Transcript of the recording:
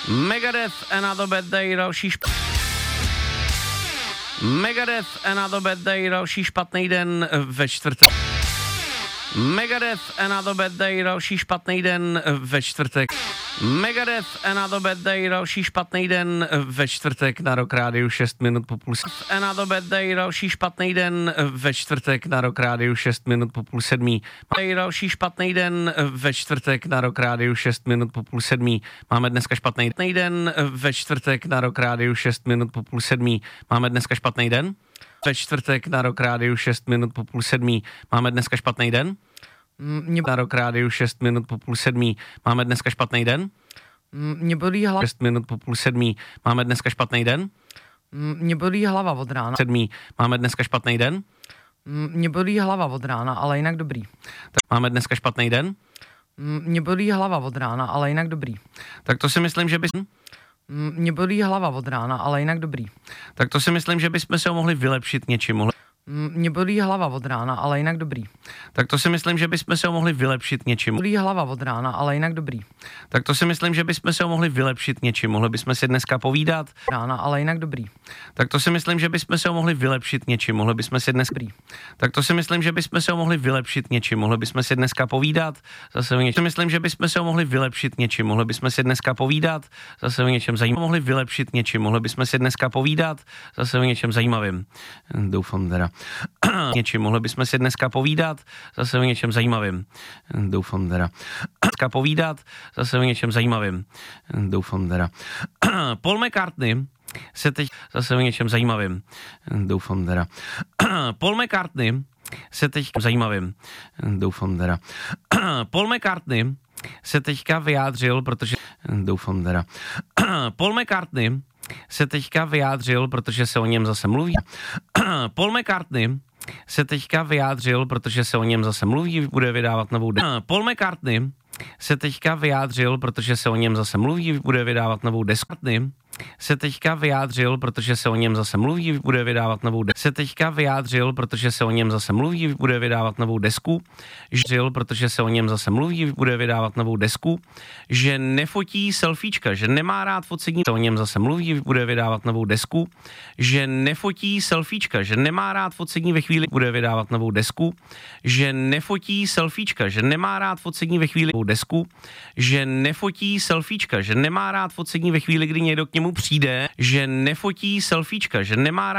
Megadeth, Another Bad Day, Megadeth, Another Bad Day, další špatný den ve čtvrtek. Megadeth, Another Bad Day, další špatný den ve čtvrtek. Megadeth, Another Bad Day, další špatný den ve čtvrtek na Rock Rádiu 6 minut po půl. Another Bad Day, další špatný den ve čtvrtek na Rock Rádiu 6 minut po půl sedmí. Další špatný den ve čtvrtek na Rock Rádiu 6 minut po půl sedmí. Máme dneska špatný den ve čtvrtek na Rock Rádiu 6 minut po půl sedmí. Máme dneska špatný den ve čtvrtek na Rock Rádiu 6 minut po půl sedmí. Máme dneska špatný den na Rock Rádiu 6 minut po půl sedmí. Máme dneska špatný den? Mě bolí hlava. 6 minut po půl sedmí. Máme dneska špatný den? Mě bolí hlava od rána. Sedmí. Máme dneska špatný den? Mě bolí hlava od rána, ale jinak dobrý. Tak máme dneska špatný den? Mě bolí hlava od rána, ale jinak dobrý. Tak to si myslím, že bys... Mě bolí hlava od rána, ale jinak dobrý. Tak to si myslím, že bychom se ho mohli vylepšit něčím. Mě bolí hlava od rána, ale jinak dobrý. Tak to si myslím, že bychom se ho mohli vylepšit něčím. Bolí hlava od rána, ale jinak dobrý. Tak to si myslím, že bychom se ho mohli vylepšit něčím. Mohli bychom si dneska povídat. Rána, ale jinak dobrý. Tak to si myslím, že bychom se ho mohli vylepšit něčím. Mohli bychom si dneska... Tak to si myslím, že bychom se ho mohli vylepšit něčím. Mohli bychom si dneska povídat. Zase o něčem. Myslím, že bychom se ho mohli vylepšit něčím. Mohli bychom si dneska povídat. Zase o něčem zajímavým. Mohli vylepšit něčím. Mohli bychom si dneska povídat. Zase o něčem zajímavým. Doufám teda. Něčím, mohli bychom si dneska povídat, zase o něčem zajímavým. Doufám teda. Dneska povídat, zase o něčem zajímavým. Doufám teda. Paul McCartney se teď zase o něčem zajímavým. Doufám teda. Paul McCartney se teď zajímavým. Doufám teda. Paul McCartney se teďka vyjádřil, protože doufám teda. Paul McCartney se teďka vyjádřil, protože se o něm zase mluví. Paul McCartney se teďka vyjádřil, protože se o něm zase mluví, bude vydávat novou desku. Paul McCartney se teďka vyjádřil, protože se o něm zase mluví, bude vydávat novou desku. Se teďka vyjádřil, protože se o něm zase mluví, bude vydávat novou desku. Se teďka vyjádřil, protože se o něm zase mluví, bude vydávat novou desku. Žil, protože se o něm zase mluví, bude vydávat novou desku. Že nefotí selfiečka, že nemá rád focení, se o něm zase mluví, bude vydávat novou desku. Že nefotí selfiečka, že nemá rád focení ve chvíli, bude vydávat novou desku. Že nefotí selfiečka, že nemá rád focení ve chvíli, desku. Že nefotí selfiečka, že nemá rád focení ve chvíli, kdy někdo k němu přijde, že nefotí selfiečka, že nemá rád